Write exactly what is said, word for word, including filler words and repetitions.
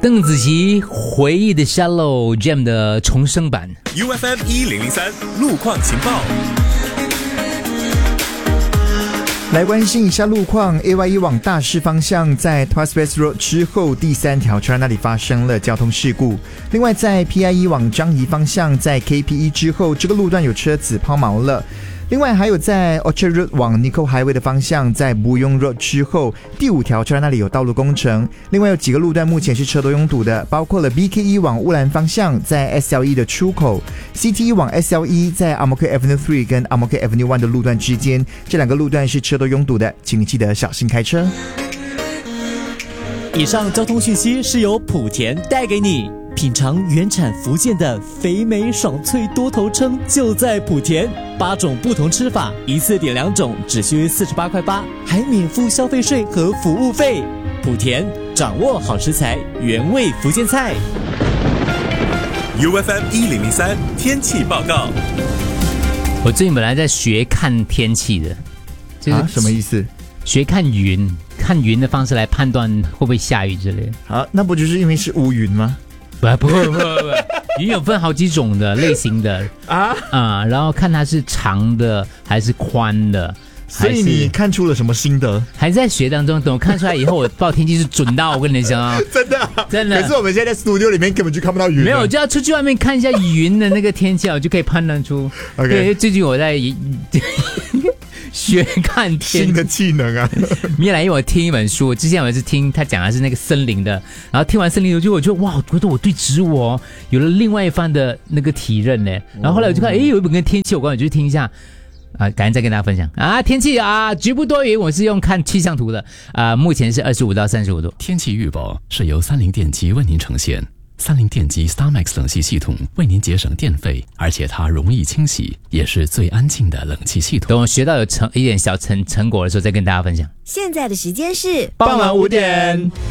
邓紫棋回忆的 Shallow Jam 的重生版。 U F M 一零零三路况情报。 来关心一下路况 ，A Y 一往大市方向在 Tuas West Road 之后第三条车站那里发生了交通事故。另外，在 P I 一往樟宜方向在 K P 一之后，这个路段有车子抛锚了。另外还有在 Orchard Road 往 Nicole Highway 的方向，在 Buyong Road 之后第五条车站那里有道路工程。另外有几个路段目前是车多拥堵的，包括了 B K 一往乌兰方向在 S L E 的出口， C T 一往 S L E 在 Ang Mo Kio Avenue 三跟 Ang Mo Kio Avenue 一的路段之间，这两个路段是车多拥堵的，请你记得小心开车。 以上交通讯息是由莆田带给你。品尝原产福建的肥美爽脆多头称就在莆田，八种不同吃法，一次点两种，只需四十八块八，还免付消费税和服务费。莆田掌握好食材，原味福建菜。 U F M 一零零三天气报告。 我最近本来在学看天气的，就是、 啊、什么意思？ 学看云，看云的方式来判断会不会下雨之类的。 啊，那不就是因为是乌云吗？ 不不不不不，云有分好几种的类型的啊啊，然后看它是长的还是宽的。 所以你看出了什么心得？ 还在学当中，等我看出来以后，我报天气是准到，我跟你讲啊， 真的、啊、 真的。 可是我们现在在 studio 里面根本就看不到云， 没有，就要出去外面看一下云的那个天气，我就可以判断出。 OK， 对，最近我在学看天气新的技能啊！ 米来，因为我听一本书，之前我是听他讲的是那个森林的，然后听完森林的就我就哇，我觉得我对植物哦有了另外一番的那个体认呢。然后后来我就看，哎，有一本跟天气有关，我就去听一下。啊，改天再跟大家分享啊！天气啊，局部多云，我是用看气象图的啊。目前是二十五到三十五度。 天气预报是由三菱电机为您呈现。三菱电机 StarMax 冷气系统为您节省电费，而且它容易清洗，也是最安静的冷气系统。 等我学到有成一点小成成果的时候，再跟大家分享。 现在的时间是傍晚五点。